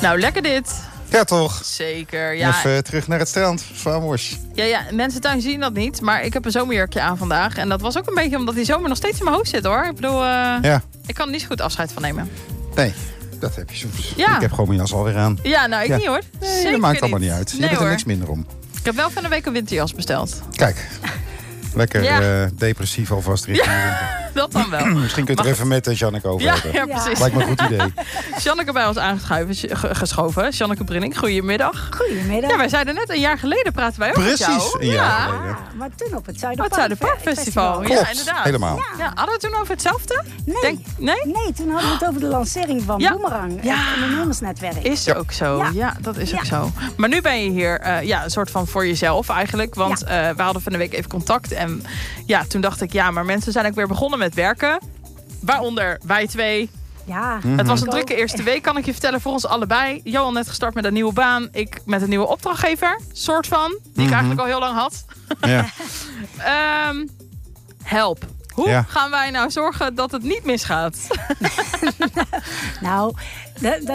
Nou, lekker dit. Ja, toch? Zeker, ja. Even terug naar het strand. Vamos. Ja, mensen thuis zien dat niet. Maar ik heb een zomerjurkje aan vandaag. En dat was ook een beetje omdat die zomer nog steeds in mijn hoofd zit, hoor. Ik bedoel, ik kan er niet zo goed afscheid van nemen. Nee, dat heb je soms. Ja. Ik heb gewoon mijn jas alweer aan. Ja, nou, ik niet, hoor. Nee, Zeker dat maakt allemaal niet uit. Nee, Je bent er hoor. niks minder om. Ik heb wel van de week een winterjas besteld. Kijk, lekker depressief alvast richting de winter. Dat dan wel. Misschien kun je het er even met Janneke over hebben. Ja, precies. Lijkt me een goed idee. Janneke bij ons geschoven. Janneke Brinning, goedemiddag. Goedemiddag. Ja, wij zeiden net, een jaar geleden praten wij ook met jou. Precies, een jaar geleden. Ja, maar toen op het Het Zuiderpark Zuiderparkfestival. Klopt, Ja, inderdaad. helemaal. Ja, hadden we het toen over hetzelfde? Nee. Nee? Toen hadden we het over de lancering van Boomerang. Ja. Het ondernemersnetwerk. Is ook zo. Ja, dat is ook zo. Maar nu ben je hier een soort van voor jezelf eigenlijk. Want we hadden van de week even contact. En ja, toen dacht ik, maar mensen zijn ook weer begonnen met werken. Waaronder wij twee. Ja. Het was een drukke eerste week, kan ik je vertellen, voor ons allebei. Johan net gestart met een nieuwe baan. Ik met een nieuwe opdrachtgever, soort van. Die ik eigenlijk al heel lang had. Ja. Help. Hoe gaan wij nou zorgen dat het niet misgaat? Nou,